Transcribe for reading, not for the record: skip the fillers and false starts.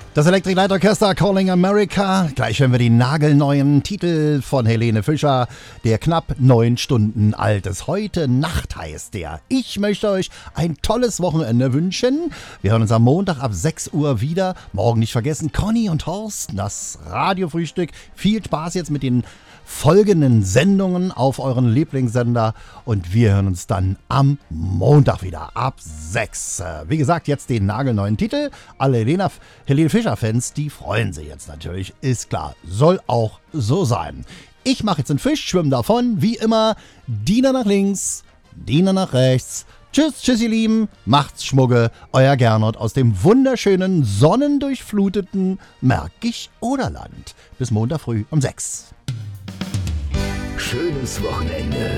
Das Electric Light Orchestra Calling America. Gleich hören wir den nagelneuen Titel von Helene Fischer, der knapp 9 Stunden alt ist. Heute Nacht heißt der. Ich möchte euch ein tolles Wochenende wünschen. Wir hören uns am Montag ab 6 Uhr wieder. Morgen nicht vergessen, Conny und Horst, das Radiofrühstück. Viel Spaß jetzt mit den folgenden Sendungen auf euren Lieblingssender und wir hören uns dann am Montag wieder ab 6. Wie gesagt, jetzt den nagelneuen Titel. Alle Helene Fischer-Fans, die freuen sich jetzt natürlich, ist klar. Soll auch so sein. Ich mache jetzt einen Fisch, schwimme davon, wie immer. Diener nach links, Diener nach rechts. Tschüss, ihr Lieben, macht's Schmugge, euer Gernot aus dem wunderschönen, sonnendurchfluteten Märkisch-Oderland. Bis Montag früh um 6. Schönes Wochenende.